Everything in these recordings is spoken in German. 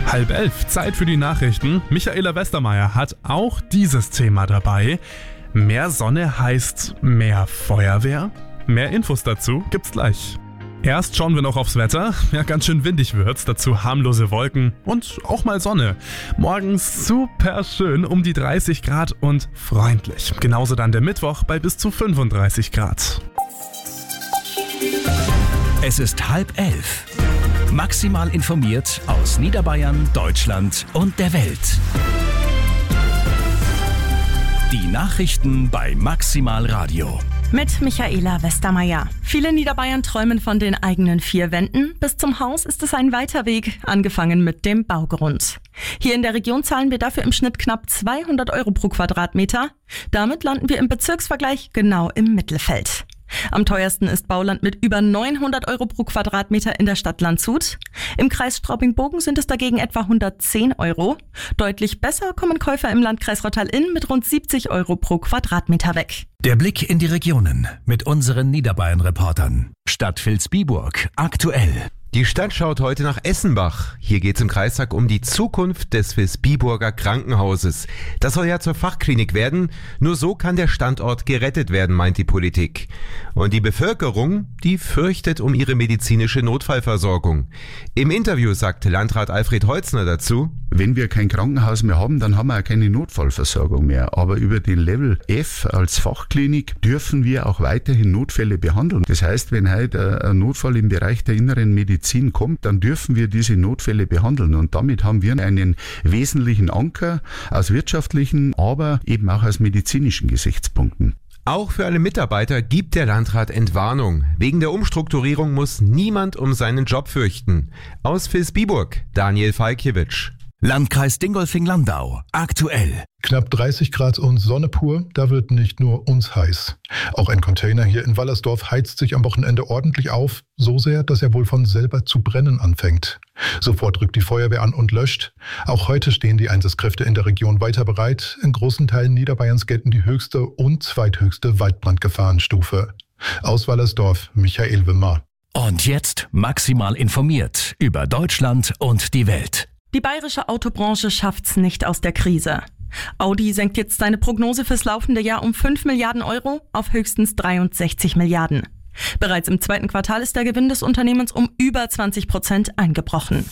10:30, Zeit für die Nachrichten. Michaela Westermeier hat auch dieses Thema dabei. Mehr Sonne heißt mehr Feuerwehr? Mehr Infos dazu gibt's gleich. Erst schauen wir noch aufs Wetter. Ja, ganz schön windig wird's, dazu harmlose Wolken und auch mal Sonne. Morgens super schön, um die 30 Grad und freundlich. Genauso dann der Mittwoch bei bis zu 35 Grad. Es ist 10:30. Maximal informiert aus Niederbayern, Deutschland und der Welt. Die Nachrichten bei Maximal Radio. Mit Michaela Westermeier. Viele Niederbayern träumen von den eigenen 4 Wänden. Bis zum Haus ist es ein weiter Weg, angefangen mit dem Baugrund. Hier in der Region zahlen wir dafür im Schnitt knapp 200 € pro Quadratmeter. Damit landen wir im Bezirksvergleich genau im Mittelfeld. Am teuersten ist Bauland mit über 900 € pro Quadratmeter in der Stadt Landshut. Im Kreis Straubing-Bogen sind es dagegen etwa 110 €. Deutlich besser kommen Käufer im Landkreis Rottal-Inn mit rund 70 € pro Quadratmeter weg. Der Blick in die Regionen mit unseren Niederbayern-Reportern. Stadt Vilsbiburg aktuell. Die Stadt schaut heute nach Essenbach. Hier geht es im Kreistag um die Zukunft des Vilsbiburger Krankenhauses. Das soll ja zur Fachklinik werden. Nur so kann der Standort gerettet werden, meint die Politik. Und die Bevölkerung, die fürchtet um ihre medizinische Notfallversorgung. Im Interview sagte Landrat Alfred Holzner dazu: Wenn wir kein Krankenhaus mehr haben, dann haben wir auch keine Notfallversorgung mehr. Aber über den Level F als Fachklinik dürfen wir auch weiterhin Notfälle behandeln. Das heißt, wenn heute ein Notfall im Bereich der inneren Medizin kommt, dann dürfen wir diese Notfälle behandeln. Und damit haben wir einen wesentlichen Anker aus wirtschaftlichen, aber eben auch aus medizinischen Gesichtspunkten. Auch für alle Mitarbeiter gibt der Landrat Entwarnung. Wegen der Umstrukturierung muss niemand um seinen Job fürchten. Aus Vilsbiburg, Daniel Falkiewicz. Landkreis Dingolfing-Landau aktuell. Knapp 30 Grad und Sonne pur, da wird nicht nur uns heiß. Auch ein Container hier in Wallersdorf heizt sich am Wochenende ordentlich auf, so sehr, dass er wohl von selber zu brennen anfängt. Sofort rückt die Feuerwehr an und löscht. Auch heute stehen die Einsatzkräfte in der Region weiter bereit. In großen Teilen Niederbayerns gelten die höchste und zweithöchste Waldbrandgefahrenstufe. Aus Wallersdorf, Michael Wimmer. Und jetzt maximal informiert über Deutschland und die Welt. Die bayerische Autobranche schafft's nicht aus der Krise. Audi senkt jetzt seine Prognose fürs laufende Jahr um 5 Milliarden € auf höchstens 63 Milliarden. Bereits im 2. Quartal ist der Gewinn des Unternehmens um über 20% eingebrochen.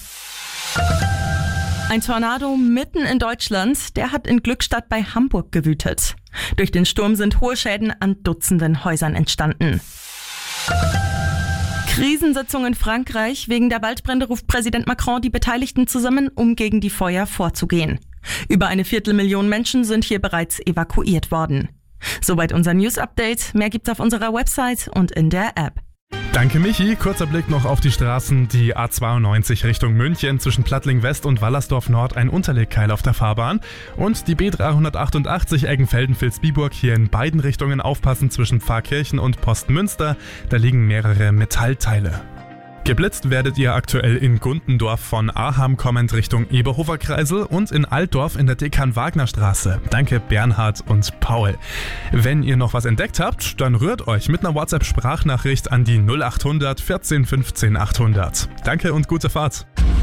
Ein Tornado mitten in Deutschland, der hat in Glückstadt bei Hamburg gewütet. Durch den Sturm sind hohe Schäden an Dutzenden Häusern entstanden. Krisensitzung in Frankreich. Wegen der Waldbrände ruft Präsident Macron die Beteiligten zusammen, um gegen die Feuer vorzugehen. Über 250.000 Menschen sind hier bereits evakuiert worden. Soweit unser News-Update. Mehr gibt's auf unserer Website und in der App. Danke Michi. Kurzer Blick noch auf die Straßen. Die A92 Richtung München zwischen Plattling West und Wallersdorf Nord ein Unterlegkeil auf der Fahrbahn. Und die B388 Eggenfelden-Vilsbiburg hier in beiden Richtungen aufpassen zwischen Pfarrkirchen und Postmünster. Da liegen mehrere Metallteile. Geblitzt werdet ihr aktuell in Gundendorf von Aham kommend Richtung Eberhofer Kreisel und in Altdorf in der Dekan-Wagner-Straße. Danke Bernhard und Paul. Wenn ihr noch was entdeckt habt, dann rührt euch mit einer WhatsApp-Sprachnachricht an die 0800 14 15 800. Danke und gute Fahrt.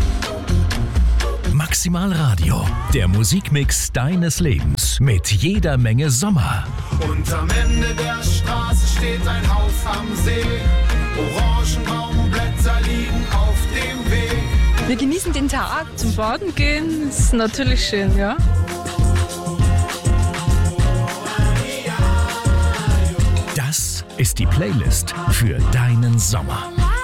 Maximal Radio, der Musikmix deines Lebens mit jeder Menge Sommer. Und am Ende der Straße steht ein Haus am See. Orangenbaumblätter liegen auf dem Weg. Wir genießen den Tag, zum Baden gehen, ist natürlich schön, ja. Das ist die Playlist für deinen Sommer.